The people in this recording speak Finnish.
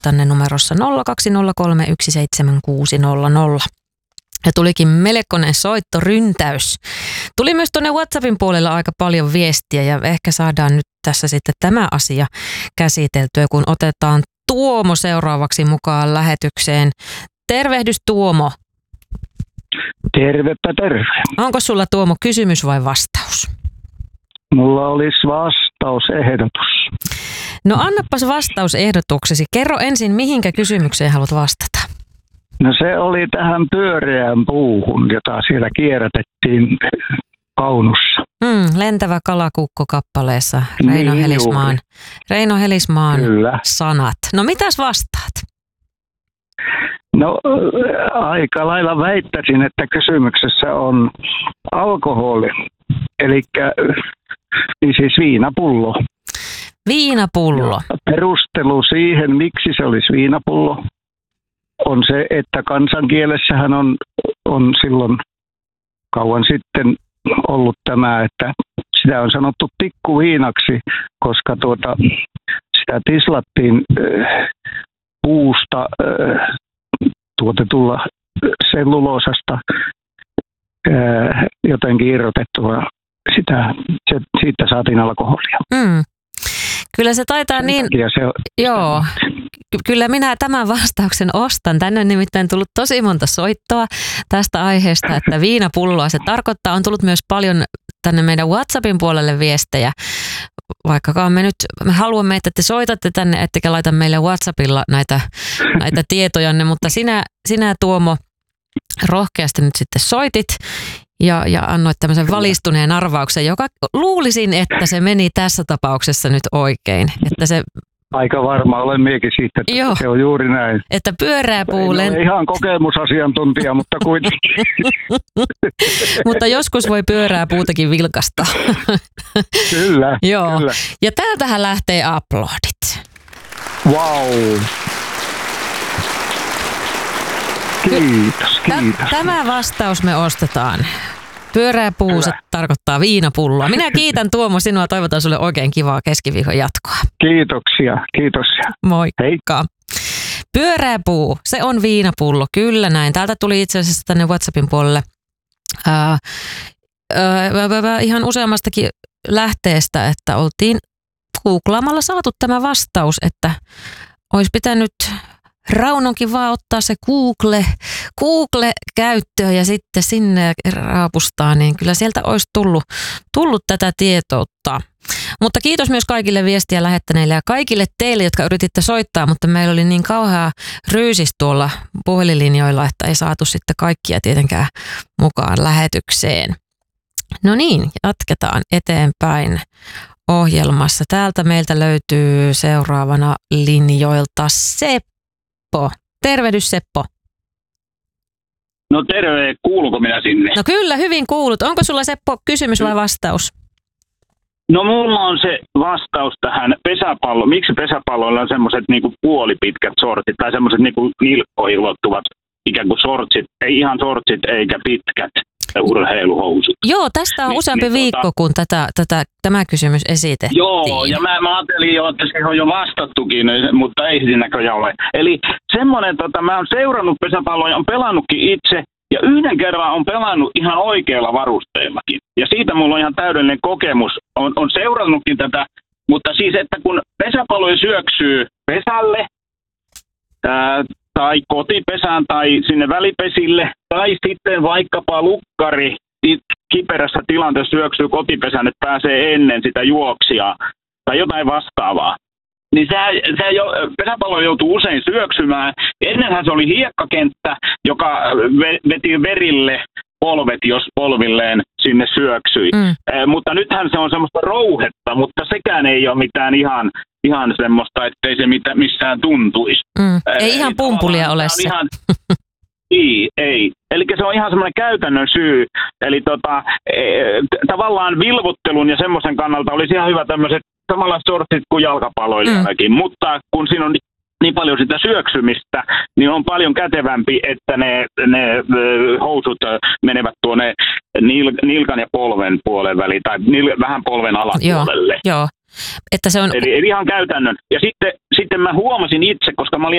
tänne numerossa 020317600. Ja tulikin melkoinen soittoryntäys. Tuli myös tuonne WhatsAppin puolella aika paljon viestiä ja ehkä saadaan nyt tässä sitten tämä asia käsiteltyä, kun otetaan Tuomo seuraavaksi mukaan lähetykseen. Tervehdys Tuomo. Tervepä terve. Onko sulla Tuomo kysymys vai vastaus? Mulla olisi vastausehdotus. No annapas vastausehdotuksesi. Kerro ensin, mihinkä kysymykseen haluat vastata. No se oli tähän pyöreään puuhun, jota siellä kierrätettiin Kaunussa. Lentävä kalakukko kappaleessa Reino Helismaan Kyllä. sanat. No mitäs vastaat? No aika lailla väittäisin, että kysymyksessä on alkoholi, eli niin siis viinapullo. Viinapullo. Ja perustelu siihen, miksi se olisi viinapullo, on se, että kansankielessähän on silloin kauan sitten ollut tämä, että sitä on sanottu tikkuviinaksi, koska sitä tislattiin puusta tuotetulla selluloosasta jotenkin irrotettua. Siitä saatiin alkoholia. Kyllä se taitaa niin. Joo. Kyllä minä tämän vastauksen ostan. Tänne on nimittäin tullut tosi monta soittoa tästä aiheesta, että viinapulloa se tarkoittaa. On tullut myös paljon tänne meidän WhatsAppin puolelle viestejä. Vaikkakaan me haluamme, että te soitatte tänne, ettekä laita meille WhatsAppilla näitä tietojanne, mutta sinä Tuomo rohkeasti nyt sitten soitit ja annoit tämmöisen valistuneen arvauksen, joka luulisin, että se meni tässä tapauksessa nyt oikein. Että se aika varma olen miekin siitä, että joo, se on juuri näin. Että pyöreä puu... En ole ihan kokemusasiantuntija, mutta kuitenkin. Mutta joskus voi pyörää puutakin vilkastaa. Kyllä, joo. Kyllä. Ja täältähän lähtee aplodit. Wow. Kiitos. Tämä vastaus me ostetaan. Pyöreä puu, se tarkoittaa viinapulloa. Minä kiitän Tuomo sinua, toivotan sulle oikein kivaa keskiviikon jatkoa. Kiitoksia, kiitos. Moikka. Heikka. Pyöreä puu, se on viinapullo, kyllä näin. Täältä tuli itse asiassa tänne WhatsAppin puolelle ihan useammastakin lähteestä, että oltiin googlaamalla saatu tämä vastaus, että olisi pitänyt Raunonkin vaan ottaa se Google käyttöön ja sitten sinne raapustaa, niin kyllä sieltä olisi tullut tätä tietoutta. Mutta kiitos myös kaikille viestiä lähettäneille ja kaikille teille, jotka yrititte soittaa, mutta meillä oli niin kauhea ryysis tuolla puhelinlinjoilla, että ei saatu sitten kaikkia tietenkään mukaan lähetykseen. No niin, jatketaan eteenpäin ohjelmassa. Täältä meiltä löytyy seuraavana linjoilta Seppo. Tervehdys Seppo. No terve, kuuluuko minä sinne? No kyllä, hyvin kuulut. Onko sulla Seppo kysymys vai vastaus? No mulla on se vastaus tähän pesäpallo. Miksi pesäpalloilla on semmoiset niinku puolipitkät sortsit tai semmoiset niinku nilkkoihin ulottuvat ikään kuin sortsit, ei ihan sortsit eikä pitkät urheiluhousut. Joo, tästä on useampi viikko, kun tämä kysymys esitettiin. Joo, ja mä ajattelin jo, että se on jo vastattukin, mutta ei siinä näköjään ole. Eli semmoinen, mä oon seurannut pesäpalloa ja on pelannutkin itse, ja yhden kerran on pelannut ihan oikealla varusteellakin. Ja siitä mulla on ihan täydellinen kokemus. On seurannutkin tätä, mutta siis, että kun pesäpallo syöksyy pesälle, tai kotipesään tai sinne välipesille, tai sitten vaikkapa lukkari kiperässä tilanteessa syöksyy kotipesään, että pääsee ennen sitä juoksijaa tai jotain vastaavaa. Niin pesäpallo joutuu usein syöksymään. Ennenhän se oli hiekkakenttä, joka veti verille polvet, jos polvilleen sinne syöksyi. Mutta nythän se on semmoista rouhetta, mutta sekään ei ole mitään ihan semmoista, ettei se missään tuntuisi. Ei ihan pumpulia ole se. Ei. Eli se on ihan semmoinen käytännön syy. Eli tavallaan vilvottelun ja semmoisen kannalta olisi ihan hyvä tämmöiset samanlaiset sortsit kuin jalkapalloilijallakin. Mutta kun siinä on niin paljon sitä syöksymistä, niin on paljon kätevämpi, että ne housut menevät tuonne nilkan ja polven puolen väliin, tai vähän polven alapuolelle. Joo. Että se on... Eli ihan käytännön. Ja sitten mä huomasin itse, koska mä olin